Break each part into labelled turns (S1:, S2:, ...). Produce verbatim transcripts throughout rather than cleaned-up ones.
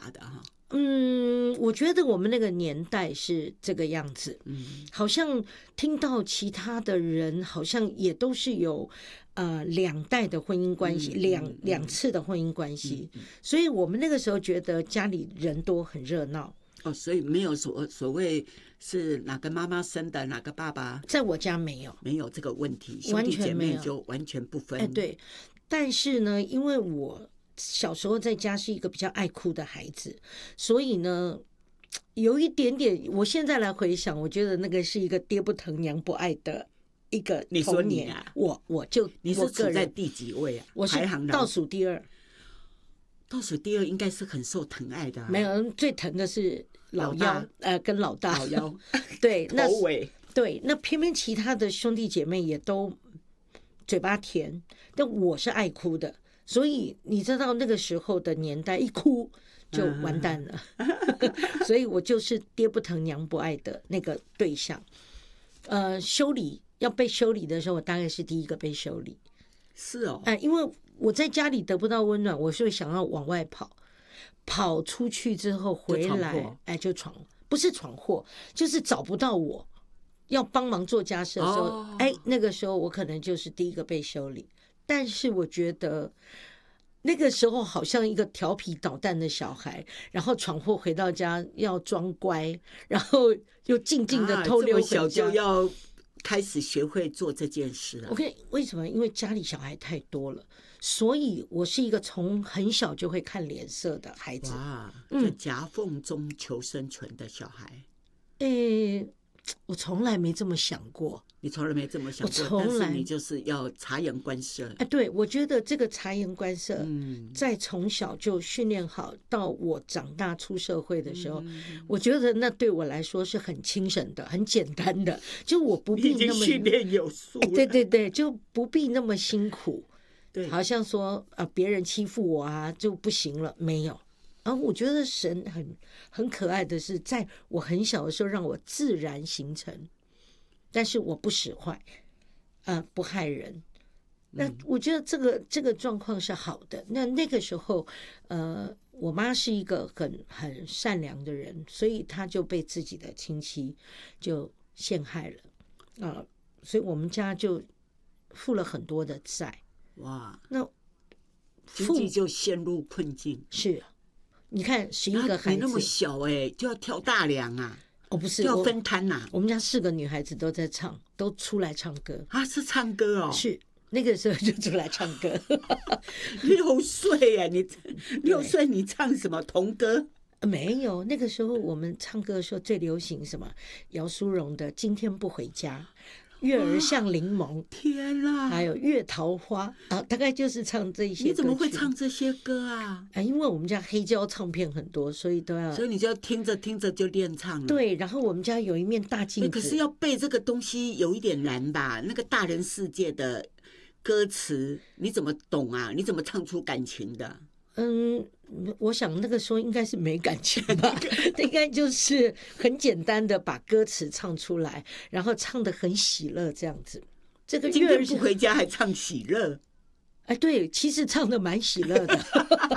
S1: 杂的哈。
S2: 嗯，我觉得我们那个年代是这个样子，
S1: 嗯，
S2: 好像听到其他的人好像也都是有呃两代的婚姻关系，
S1: 嗯
S2: 两
S1: 嗯
S2: 两次的婚姻关系，
S1: 嗯
S2: 所以我们那个时候觉得家里人多很热闹。
S1: 哦，所以没有所所谓是哪个妈妈生的，哪个爸爸，
S2: 在我家没有，
S1: 没有这个问题，兄
S2: 完
S1: 弟姐
S2: 全没有
S1: 妹就完全不分。
S2: 哎，对，但是呢，因为我小时候在家是一个比较爱哭的孩子，所以呢，有一点点，我现在来回想，我觉得那个是一个爹不疼娘不爱的一个
S1: 你说
S2: 童年。
S1: 你啊
S2: 我我就
S1: 你是
S2: 我个人，
S1: 处在第几位啊？
S2: 我是
S1: 排行
S2: 倒数第二，
S1: 倒数第二，应该是很受疼爱的、啊。
S2: 没有最疼的是老幺，
S1: 老大
S2: 呃，跟老大。
S1: 老幺
S2: 对，那
S1: 头尾。
S2: 对，那偏偏其他的兄弟姐妹也都嘴巴甜，但我是爱哭的，所以你知道那个时候的年代，一哭就完蛋了，所以我就是爹不疼娘不爱的那个对象。呃，修理要被修理的时候，我大概是第一个被修理。
S1: 是哦，
S2: 哎、因为我在家里得不到温暖，我是会想要往外跑，跑出去之后回
S1: 就闯
S2: 来
S1: 祸，
S2: 哎，就闯，不是闯祸，就是找不到我。要帮忙做家事的时候，
S1: 哦
S2: 哎，那个时候我可能就是第一个被修理。但是我觉得那个时候好像一个调皮捣蛋的小孩，然后闯祸回到家要装乖，然后又静静的偷溜
S1: 啊、这么
S2: 回家。
S1: 小就要开始学会做这件事了。
S2: OK， 为什么？因为家里小孩太多了，所以我是一个从很小就会看脸色的孩子。
S1: 哇，
S2: 嗯
S1: 这夹缝中求生存的小孩，
S2: 诶，我从来没这么想过。
S1: 你从来没这么想过，
S2: 我从来
S1: 但是你就是要察言观色。
S2: 哎，对，我觉得这个察言观色，
S1: 嗯，
S2: 在从小就训练好，到我长大出社会的时候，
S1: 嗯
S2: 我觉得那对我来说是很轻省的、很简单的，就我不
S1: 你已经
S2: 必那么
S1: 训练有素了。
S2: 对对对，就不必那么辛苦。
S1: 对，
S2: 好像说啊，别人欺负我啊就不行了，没有。然后我觉得神很很可爱的是，在我很小的时候让我自然形成，但是我不使坏，呃，不害人。那我觉得这个这个状况是好的。那那个时候，呃，我妈是一个很很善良的人，所以她就被自己的亲戚就陷害了啊、呃，所以我们家就负了很多的债。
S1: 哇，
S2: 那
S1: 经济就陷入困境。
S2: 是，你看十一个孩子，
S1: 啊你那么小哎、欸，就要挑大梁啊，
S2: 哦，不是
S1: 就要
S2: 我
S1: 分摊呐、啊。
S2: 我们家四个女孩子都在唱，都出来唱歌。
S1: 啊，是唱歌哦，
S2: 是那个时候就出来唱歌。
S1: 六岁哎，你六岁你唱什么童歌？
S2: 没有，那个时候我们唱歌的时候最流行什么？姚苏蓉的《今天不回家》，月儿像柠檬，
S1: 天哪！
S2: 还有月桃花啊，大概就是唱这些歌曲。
S1: 你怎么会唱这些歌啊？
S2: 啊，因为我们家黑胶唱片很多，所以都要，
S1: 所以你就要听着听着就练唱了。
S2: 对，然后我们家有一面大镜子，
S1: 可是要背这个东西有一点难吧？那个大人世界的歌词你怎么懂啊？你怎么唱出感情的？
S2: 嗯，我想那个时候应该是没感情吧，应该就是很简单的把歌词唱出来，然后唱得很喜乐这样子。这个
S1: 今天不回家还唱喜乐，
S2: 哎，对，其实唱得蛮喜乐的。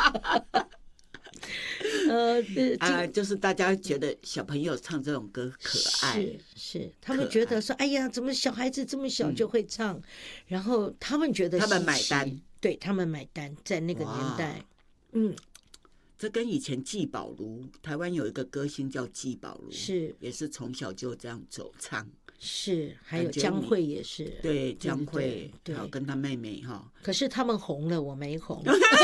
S2: 呃
S1: 啊，就是大家觉得小朋友唱这种歌可爱，
S2: 是是，他们觉得说，哎呀，怎么小孩子这么小就会唱？嗯、然后他们觉得
S1: 他们买单，
S2: 对他们买单，在那个年代。嗯，
S1: 这跟以前季宝如，台湾有一个歌星叫季宝如，
S2: 是
S1: 也是从小就这样走唱，
S2: 是，还有江蕙也是，
S1: 对江蕙，
S2: 对，
S1: 还有跟他妹妹哈。
S2: 可是他们红了，我没红，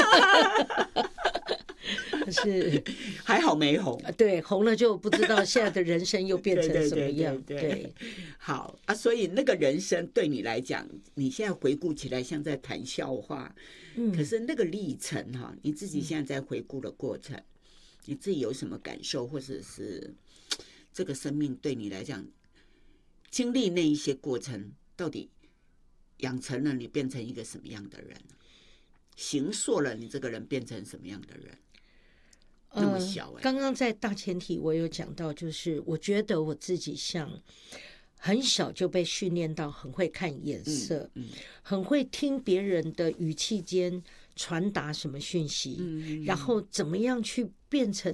S2: 是
S1: 还好没红，
S2: 对，红了就不知道现在的人生又变成什么样，
S1: 对, 对, 对, 对, 对, 对，好啊，所以那个人生对你来讲，你现在回顾起来像在谈笑话。嗯，可是那个历程哈，你自己现在在回顾的过程，嗯、你自己有什么感受，或者是这个生命对你来讲，经历那一些过程，到底养成了你变成一个什么样的人，形塑了你这个人变成什么样的人？那么小哎、欸，
S2: 刚刚在大前提我有讲到，就是我觉得我自己像。很小就被训练到很会看眼色，嗯嗯、很会听别人的语气间传达什么讯息，嗯、然后怎么样去变成